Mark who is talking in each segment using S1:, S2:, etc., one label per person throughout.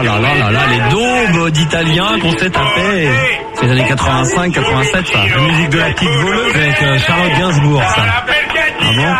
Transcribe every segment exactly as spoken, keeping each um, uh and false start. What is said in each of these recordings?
S1: là là là là là, les daubes d'Italiens qu'on s'est tapés. C'est les années quatre-vingt-cinq quatre-vingt-sept, ça. La musique de la petite voleuse avec euh, Charlotte Gainsbourg, ça. Ah bon?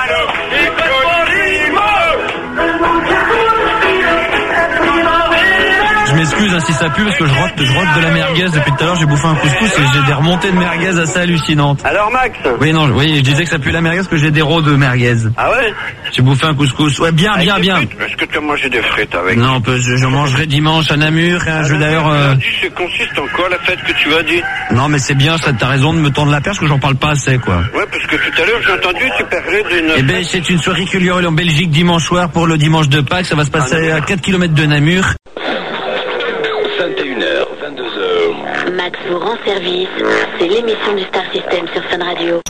S1: Je m'excuse hein, si ça pue parce que je rote, je rote de la merguez depuis tout à l'heure, j'ai bouffé un couscous et j'ai des remontées de merguez assez hallucinantes.
S2: Alors Max?
S1: Oui non, oui, je disais que ça pue la merguez parce que j'ai des rots de merguez.
S2: Ah ouais?
S1: J'ai bouffé un couscous. Ouais, bien, bien, bien.
S2: Est-ce que tu as mangé des frites avec?
S1: Non, je, je mangerai dimanche à Namur et un jeu d'ailleurs... Euh...
S2: Ça consiste en quoi la fête que tu as dit?
S1: Non mais c'est bien, ça t'as raison de me tendre la perche parce que j'en parle pas assez quoi.
S2: Ouais, parce que tout à l'heure j'ai entendu tu parlais d'une...
S1: Eh ben c'est une soirée qui a lieu en Belgique dimanche soir pour le dimanche de Pâques, ça va se passer ah, à quatre kilomètres de Namur.
S3: vingt et une heures, vingt-deux heures.
S4: Max vous rend service, c'est l'émission du Star System sur Fun Radio.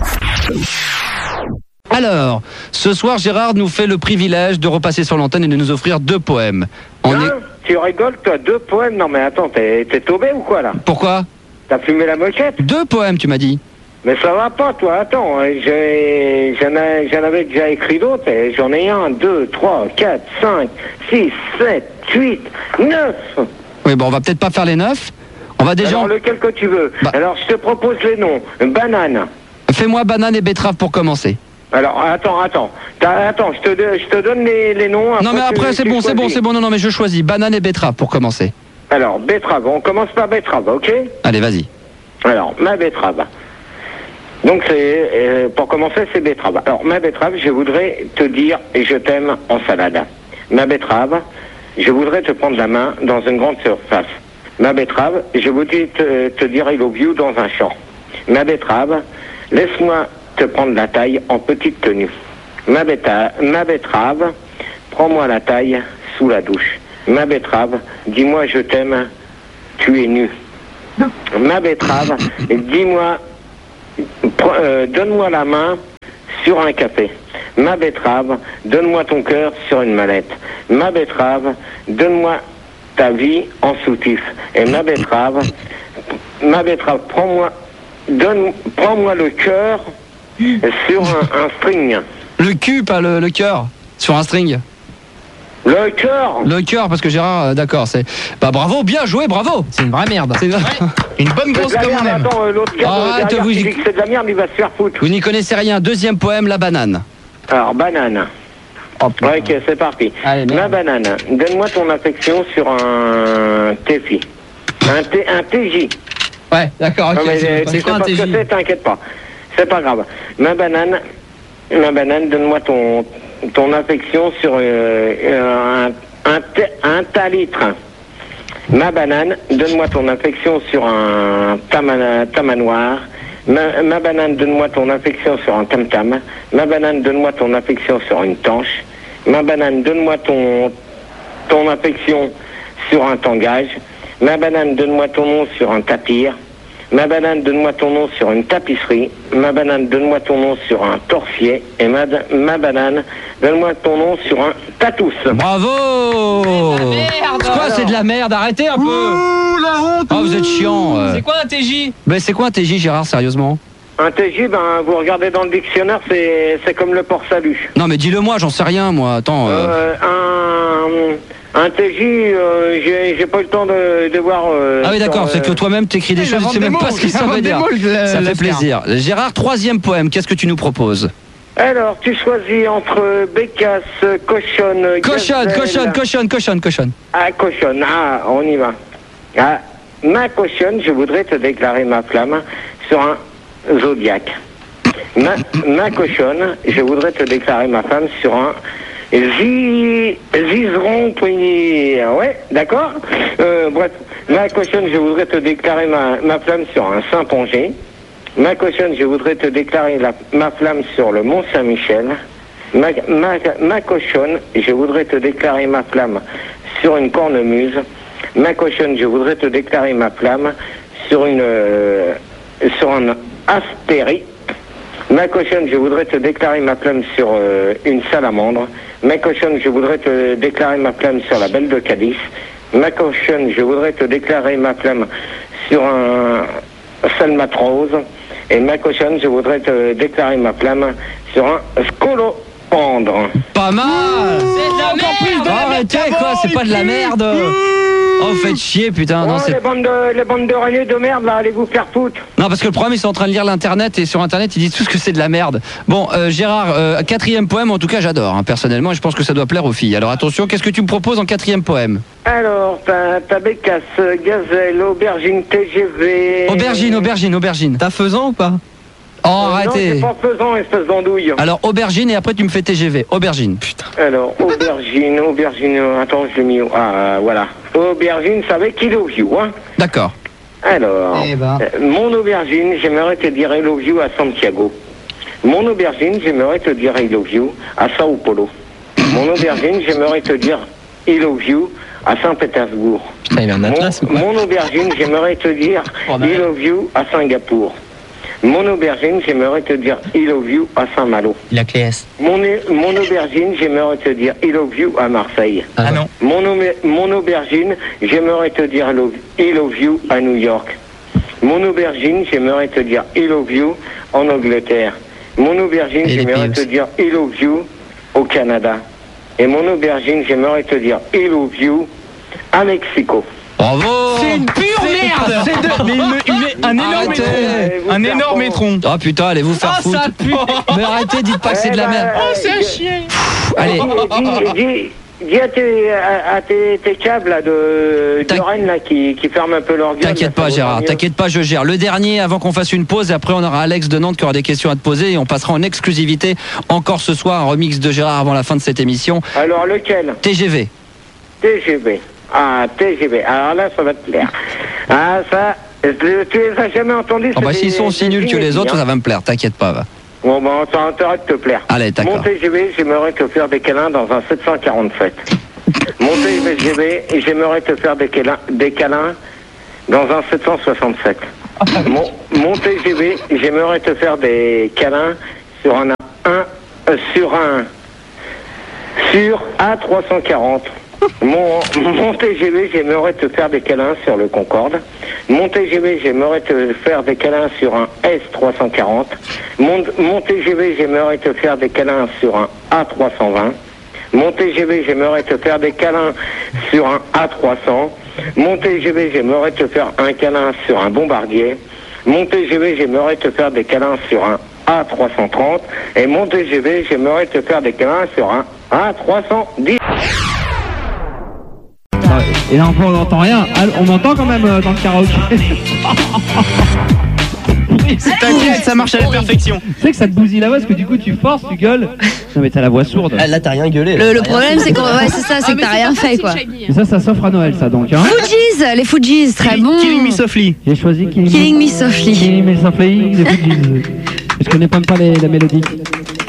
S5: Alors, ce soir, Gérard nous fait le privilège de repasser sur l'antenne et de nous offrir deux poèmes. On
S6: non,
S5: est...
S6: tu rigoles, toi, deux poèmes? Non mais attends, t'es, t'es tombé ou quoi là?
S5: Pourquoi?
S6: T'as fumé la moquette?
S5: Deux poèmes, tu m'as dit.
S6: Mais ça va pas, toi, attends, j'ai, j'en, ai, j'en avais déjà écrit d'autres, et j'en ai un, deux, trois, quatre, cinq, six, sept, huit, neuf.
S5: Oui, bon, on va peut-être pas faire les neuf. On va déjà...
S6: Alors, lequel que tu veux. Bah... Alors, je te propose les noms. Banane.
S5: Fais-moi banane et betterave pour commencer.
S6: Alors, attends, attends. T'as, attends, je te, je te donne les, les noms.
S5: Non, mais après,
S6: tu,
S5: c'est
S6: tu
S5: bon,
S6: choisis.
S5: c'est bon, c'est bon. Non, non, mais je choisis banane et betterave pour commencer.
S6: Alors, betterave. On commence par betterave, ok?
S5: Allez, vas-y.
S6: Alors, ma betterave. Donc, c'est, euh, pour commencer, c'est betterave. Alors, ma betterave, je voudrais te dire je t'aime en salade. Ma betterave, je voudrais te prendre la main dans une grande surface. Ma betterave, je voudrais te, te dire I love you dans un champ. Ma betterave, laisse-moi te prendre la taille en petite tenue. Ma, bêta, ma betterave, prends-moi la taille sous la douche. Ma betterave, dis-moi je t'aime, tu es nu. Ma betterave, dis-moi, euh, donne-moi la main sur un café. Ma betterave, donne-moi ton cœur sur une mallette. Ma betterave, donne-moi ta vie en soutif. Et ma betterave, ma betterave, prends-moi, donne, prends-moi le cœur sur un, un string.
S5: Le cul, pas le, le cœur, sur un string.
S6: Le cœur.
S5: Le cœur, parce que Gérard, euh, d'accord, c'est... Bah bravo, bien joué, bravo.
S7: C'est une vraie merde.
S5: C'est une,
S7: ouais. Une bonne grosse comme on aime.
S6: Attends, l'autre gars,
S5: Arrête,
S6: derrière,
S5: vous...
S6: qui dit que c'est de la merde, il va se faire foutre.
S5: Vous n'y connaissez rien. Deuxième poème, la banane.
S6: Alors, banane.
S5: Oh,
S6: ok, c'est parti.
S5: Allez,
S6: ma banane, donne-moi ton affection sur un T F I. Un, T, un T J.
S5: Ouais, d'accord, ok.
S6: Non, mais,
S5: c'est
S6: tu sais pas ce que c'est, t'inquiète pas. C'est pas grave. Ma banane, ma banane, donne-moi ton, ton affection sur euh, un, un, un talitre. Ma banane, donne-moi ton affection sur un tamana, tamanoir. Ma, ma banane, donne-moi ton affection sur un tam-tam. Ma banane, donne-moi ton affection sur une tanche. Ma banane, donne-moi ton, ton affection sur un tangage. Ma banane, donne-moi ton nom sur un tapir. Ma banane, donne-moi ton nom sur une tapisserie. Ma banane, donne-moi ton nom sur un torsier. Et ma, ma banane, donne-moi ton nom sur un tatous.
S5: Bravo! C'est quoi, c'est de la merde? Arrêtez un peu!
S7: Ouh, la honte!
S5: Oh, vous êtes chiant. Euh.
S7: C'est quoi un T J?
S5: Mais c'est quoi un T J, Gérard, sérieusement?
S6: Un T J, ben, vous regardez dans le dictionnaire, c'est, c'est comme le port-salut.
S5: Non, mais dis-le moi, j'en sais rien, moi. Attends. Euh...
S6: Euh, un, un T J, euh, j'ai, j'ai pas eu le temps de, de voir. Euh,
S5: ah oui, d'accord,
S6: sur,
S5: c'est que toi-même t'écris des
S7: il
S5: choses, tu sais même pas ce que ça veut dire. Mots, le, ça le fait plaisir. Gérard, troisième poème, qu'est-ce que tu nous proposes?
S6: Alors, tu choisis entre Bécasse, Cochonne,
S5: Cochonne,
S6: Gazelle...
S5: cochonne, cochonne, cochonne, cochonne.
S6: Ah, Cochonne, ah, on y va. Ah, ma cochonne, je voudrais te déclarer ma flamme sur un zodiaque. Ma, ma cochonne, je voudrais te déclarer ma femme sur un zi, zizeron poignet. Ouais, d'accord euh, Bref, ma cochonne, je voudrais te déclarer ma, ma flamme sur un Saint-Pongé. Ma cochonne, je voudrais te déclarer la, ma flamme sur le Mont Saint-Michel. Ma, ma, ma cochonne, je voudrais te déclarer ma flamme sur une cornemuse. Ma cochonne, je voudrais te déclarer ma flamme sur une euh, sur un Astérie. Ma cochonne, je voudrais te déclarer ma flamme sur euh, une salamandre. Ma cochonne, je voudrais te déclarer ma flamme sur la Belle de Cadiz. Ma cochonne, je voudrais te déclarer ma flamme sur un salmatrose. Et ma cochonne, je voudrais te déclarer ma flamme sur un scolopendre.
S5: Pas mal.
S7: C'est de la merde.
S5: Arrêtez quoi, c'est pas de la merde. Oh, faites chier, putain. Non,
S6: Oh,
S5: c'est...
S6: les bandes de, les bandes de ragneux de merde, là, allez vous faire foutre.
S5: non, parce que le problème, ils sont en train de lire l'internet et sur internet, ils disent tout ce que c'est de la merde. Bon, euh, Gérard, euh, quatrième poème, en tout cas, j'adore, hein, personnellement, et je pense que ça doit plaire aux filles. Alors attention, qu'est-ce que tu me proposes en quatrième poème?
S6: Alors, t'as, t'as Bécasse, Gazelle, Aubergine, T G V...
S5: Aubergine, aubergine, aubergine.
S8: T'as faisant ou pas?
S5: Oh,
S6: Euh,
S5: arrêtez.
S6: Non, c'est pas faisant, espèce d'andouille.
S5: Alors, aubergine, et après, tu me fais T G V. Aubergine. Putain.
S6: Alors, aubergine, aubergine, euh, attends, je l'ai mis où? Ah, euh, voilà. Aubergine, c'est avec I love you, hein.
S5: D'accord.
S6: Alors,
S8: Eh ben.
S6: euh, mon aubergine, j'aimerais te dire I love you à Santiago. Mon aubergine, j'aimerais te dire I love you à Sao Paulo. Mon aubergine, j'aimerais te dire I love you à Saint-Pétersbourg.
S8: Putain, il est en atlas ou
S6: Mon,
S8: quoi?
S6: mon aubergine, j'aimerais te dire I love you à Singapour. Mon aubergine, j'aimerais te dire I love you à Saint-Malo.
S8: Il a clé S.
S6: Mon, mon aubergine, j'aimerais te dire I love you à Marseille.
S8: Ah non.
S6: Mon, omé- mon aubergine, j'aimerais te dire I love, I love you à New York. Mon aubergine, j'aimerais te dire I love you en Angleterre. Mon aubergine,
S8: Et les
S6: j'aimerais
S8: pays
S6: te
S8: aussi.
S6: dire I love you au Canada. Et mon aubergine, j'aimerais te dire I love you à Mexico.
S5: Bravo.
S7: C'est une pure merde. C'est de- mais il me- il met un énorme
S5: Arrêtez.
S7: étron. Un énorme étron.
S5: Oh putain, allez vous faire
S7: Ah,
S5: foutre.
S7: ça pue.
S5: Mais arrêtez, dites pas que c'est de la
S6: Eh ben,
S5: merde.
S7: Oh, c'est un chien.
S5: Allez.
S6: Dis, dis, dis à tes, à, à tes, tes câbles là, de, de
S5: T'inqui-
S6: Rennes là, qui, qui ferment un peu leur gueule.
S5: T'inquiète
S6: là,
S5: pas
S6: ça
S5: Gérard,
S6: vaudra mieux.
S5: t'inquiète pas, je gère. Le dernier avant qu'on fasse une pause et après on aura Alex de Nantes qui aura des questions à te poser et on passera en exclusivité encore ce soir un remix de Gérard avant la fin de cette émission.
S6: Alors lequel?
S5: T G V.
S6: T G V. Ah, T G V. Alors là, ça va te plaire. Ah, ça, tu tu les as jamais entendus?
S5: Oh bah
S6: c'est
S5: s'ils
S6: des-
S5: sont aussi
S6: des
S5: nuls que les
S6: inédits,
S5: autres,
S6: hein.
S5: ça va me plaire, t'inquiète pas. Va.
S6: Bon, bah, ça a intérêt de te plaire.
S5: Allez, d'accord.
S6: Mon T G V, j'aimerais te faire des câlins dans un sept cent quarante-sept. Mon T G V, j'aimerais te faire des câlins, des câlins dans un sept cent soixante-sept. Mon, mon T G V, j'aimerais te faire des câlins sur un, un euh, sur un sur A trois cent quarante. Mon, mon T G V, j'aimerais te faire des câlins sur le Concorde. Mon T G V, j'aimerais te faire des câlins sur un S trois cent quarante. Mon, mon T G V, j'aimerais te faire des câlins sur un A trois cent vingt. Mon T G V, j'aimerais te faire des câlins sur un A trois cents. Mon T G V, j'aimerais te faire un câlin sur un Bombardier. Mon T G V, j'aimerais te faire des câlins sur un A trois cent trente. Et mon T G V, j'aimerais te faire des câlins sur un A trois cent dix.
S9: Et là on n'entend rien. On m'entend quand même dans le karaoké.
S7: T'inquiète, ça marche à la perfection.
S9: Tu sais que ça te bousille la voix parce que du coup tu forces, tu gueules. Non mais t'as la voix sourde.
S8: Ah, là, t'as rien gueulé. là.
S10: Le, le
S8: T'as rien
S10: problème,
S8: fait.
S10: c'est qu'on, ouais, c'est ça, c'est que t'as rien fait, quoi.
S9: Et ça, ça s'offre à Noël, ça donc. Hein.
S10: Fujis, les Fujis, très bon.
S7: Killing Me Softly.
S9: J'ai choisi Killing,
S10: Killing Me Softly.
S9: Killing Me Softly, les Fujis. Je connais même pas les, la mélodie.